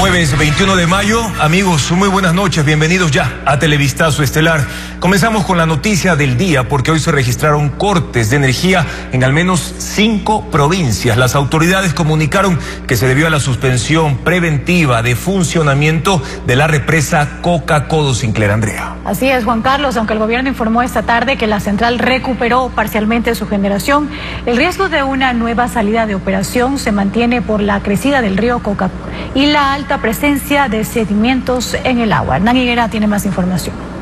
Jueves 21 de mayo, amigos, muy buenas noches, bienvenidos ya a Televistazo Estelar. Comenzamos con la noticia del día porque hoy se registraron cortes de energía en al menos 5 provincias. Las autoridades comunicaron que se debió a la suspensión preventiva de funcionamiento de la represa Coca-Codo Sinclair. Andrea. Así es, Juan Carlos, aunque el gobierno informó esta tarde que la central recuperó parcialmente su generación, el riesgo de una nueva salida de operación se mantiene por la crecida del río Coca y la alta presencia de sedimentos en el agua. Hernán Higuera tiene más información.